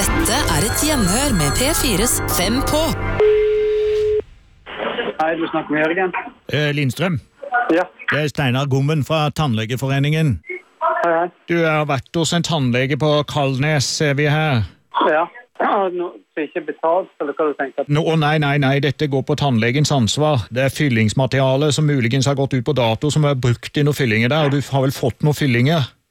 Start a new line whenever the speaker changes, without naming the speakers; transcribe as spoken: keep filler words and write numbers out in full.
Dette er et gjenhør med P fires Fem på.
Hei, du snakker med Jørgen.
Eh, Lindstrøm.
Ja.
Det er Steinar Gommen fra Tannlegeforeningen.
Hei, hei.
Du har vært hos en tannlege på Kalnes, ser vi her.
Ja. Nå, så ikke betalt, eller hva du tenker?
Nå, nei, nei, nei, dette går på tannlegens ansvar. Det er fyllingsmateriale som muligens har gått ut på dato, som er brukt i noen fyllinger der, og du har vel fått noen fyllinger?